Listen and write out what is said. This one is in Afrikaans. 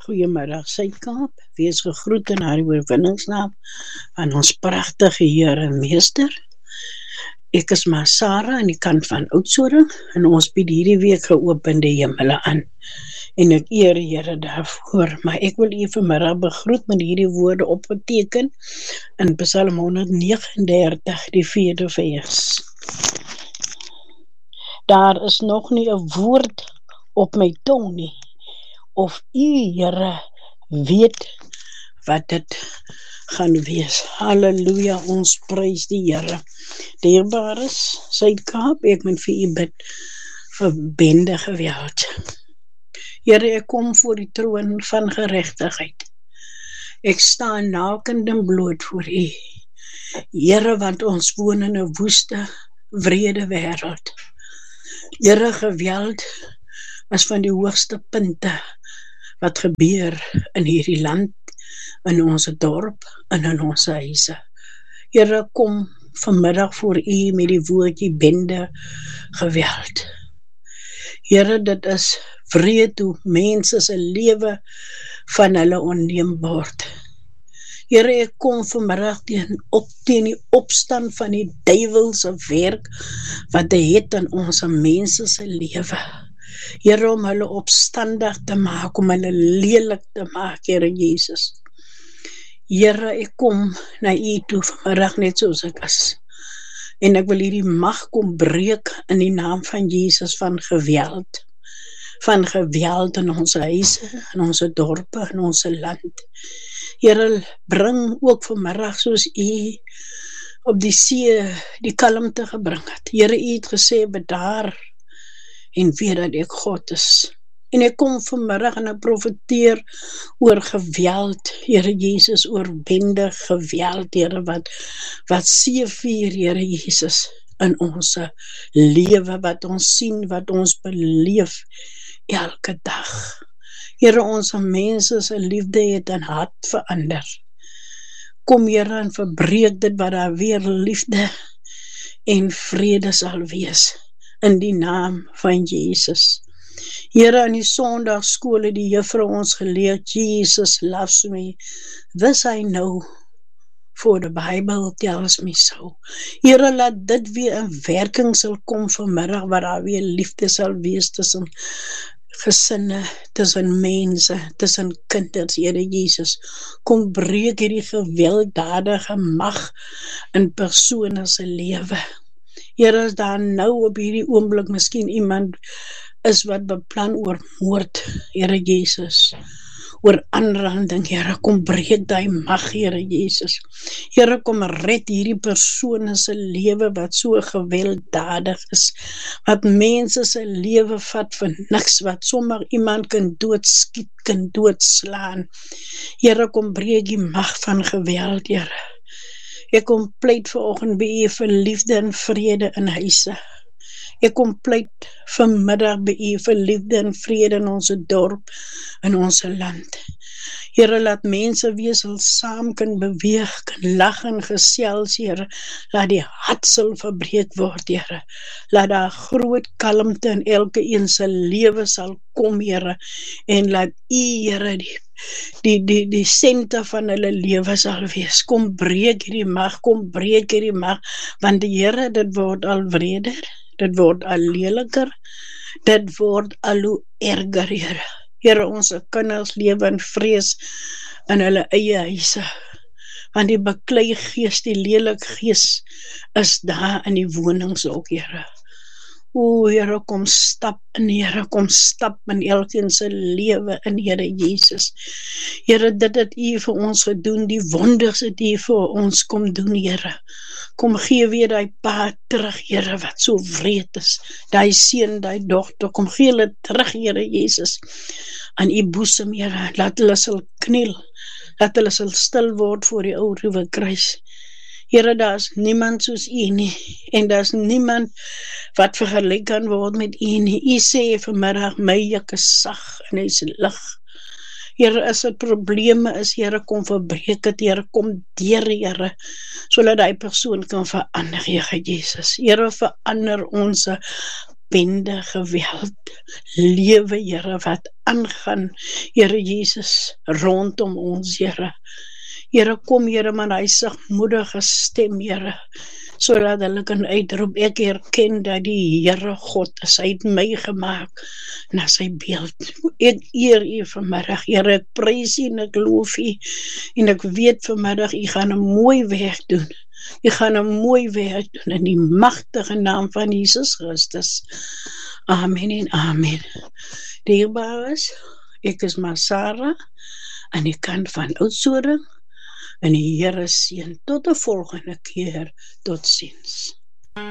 Goeiemiddag Suid-Kaap, wees gegroet in haar oorwinningsnaam van ons pragtige Here en Meester. Ek is maar Sarah aan die kant van Oudtshoorn en ons bied hierdie week geopende hemele aan. En ek eer die Here daarvoor, maar ek wil u vanmiddag begroet met hierdie woorde opgeteken in Psalm 139, die 4de vers. Daar is nog nie 'n woord op my tong nie, of u, Here, weet wat dit gaan wees. Halleluja, ons prys die Here. Dierbares Suid-Kaap, ek moet vir u bid vir bende geweld. Here, ek kom voor die troon van geregtigheid. Ek staan nakend en bloot voor u. Here, want ons woon in 'n woeste, wrede wêreld. Here, geweld is van die hoogste punte wat gebeur in hierdie land, in ons dorp en in ons huise. Here, kom vanmiddag voor u met die woordjie bende geweld. Here, dit is wreed hoe mense se lewe van hulle onneem word. Here, ek kom vanmiddag teen die opstand van die duiwelse werk wat hy het in ons mense se lewe. Here, om hulle opstandig te maak, om hulle lelik te maak, Here Jesus. Here, ek kom na u toe vanmiddag net soos ek is. En ek wil hierdie mag kom breek in die naam van Jesus van geweld. Van geweld in ons huise, in ons dorpe, in ons land. Here, bring ook vanmiddag soos u op die see die kalmte gebring het. Here, u het gesê, bedaar en weet dat ek God is. En ek kom vanmiddag en ek profeteer oor geweld, Here Jesus, oor bende geweld, Here, wat seevier, Here Jesus, in ons lewe, wat ons sien, wat ons beleef elke dag. Here, ons mense se liefde het in hart verander. Kom, Here, en verbreek dit wat daar weer liefde en vrede sal wees. In die naam van Jesus. Here, in die Sondagskool het die juffrou ons geleer, Jesus loves me, this I know, for the Bible tells me so. Here, laat dit weer in werking sal kom vanmiddag, waar daar weer liefde sal wees tussen gesinne, tussen mense, tussen kinders, Here Jesus. Kom breek hierdie gewelddadige mag in persone se lewe. Here, is daar nou op hierdie oomblik miskien iemand is wat beplan oor moord, Here Jesus, oor aanranding, Here, kom breek die mag, Here Jesus. Here, kom red hierdie persone se lewe wat so gewelddadig is, wat mense se lewe vat vir niks, wat sommer iemand kan doodskiet, kan doodslaan. Here, kom breek die mag van geweld, Here. Ek kom pleit vanoggend by u vir liefde en vrede in huise. Ek kom pleit vanmiddag by u vir liefde en vrede in ons dorp, in ons land. Here, laat mense weer sal saam kan beweeg, kan lag en gesels, Here. Laat die hatsel verbreek word, Here. Laat daar groot kalmte in elke een se lewe sal kom, Here. En laat u, Here, die senter van hulle lewe sal wees. Kom breek hierdie mag, kom breek hierdie mag, want die Here, dit word al wreder, dit word al leliker, dit word al hoe erger, Here. Here, ons kinders lewe in vrees in hulle eie huise, want die beklei gees, die lelik gees is daar in die wonings ook, Here. O, Here, kom stap in, Here, kom stap in elkeen se lewe in, Here Jesus. Here, dit het u vir ons gedoen, die wonders het u vir ons kom doen, Here. Kom gee weer die pa terug, Here, wat so wreed is, die seun, die dogter, kom gee hulle terug, Here Jesus, aan u boesem, Here, laat hulle sal kniel, laat hulle sal stil word voor die ou ruwe kruis. Here, daar is niemand soos u nie, en daar is niemand wat vergelyk kan word met u nie. U sê vanmiddag, my juk is sag en hy is lig. Here, as dit probleme is, Here, kom verbreek het, Here, kom deur, Here, sodat die persoon kan verander, Here Jesus. Here, verander ons bende geweld, lewe, Here, wat aangaan, Here Jesus, rondom ons, Here. Here, kom, Here, met hy sagmoedige stem, Here, sodat hulle kan uitroep, ek erken dat die Here God is, hy het my gemaak na sy beeld. Ek eer u vanmiddag, Here, ek prys u en ek loof u, en ek weet vanmiddag, u gaan 'n mooi werk doen. U gaan 'n mooi werk doen in die magtige naam van Jesus Christus. Amen en amen. Dierbares, ek is maar Sarah, aan die kant van Oudtshoorn, en die Here seën tot 'n volgende keer. Totsiens.